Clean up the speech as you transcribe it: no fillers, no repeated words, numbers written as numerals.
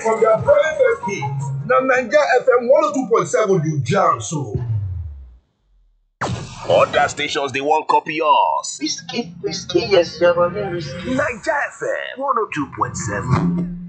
from their very first hit. Now Naija FM 102.7 you jam so. Other stations they won't copy us. Risky, yes, you're very risky. Naija FM 102.7.